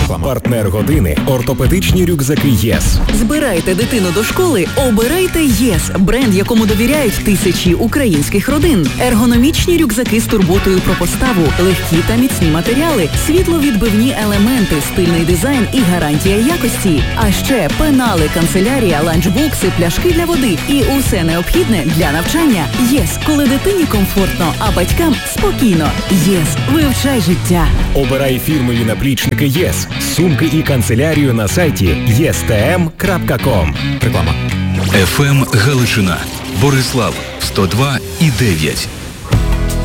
Партнер години – ортопедичні рюкзаки ЄС. Збирайте дитину до школи, обирайте ЄС, бренд, якому довіряють тисячі українських родин. Ергономічні рюкзаки з турботою про поставу, легкі та міцні матеріали, світловідбивні елементи, стильний дизайн і гарантія якості. А ще пенали, канцелярія, ланчбокси, пляшки для води і усе необхідне для навчання. ЄС, коли дитині комфортно, а батькам спокійно. ЄС, вивчай життя. Обирай фірмові наплічники ЄС, сумки і канцелярію на сайті єстм.ком. Реклама. ФМ Галичина. Борислав 102,9.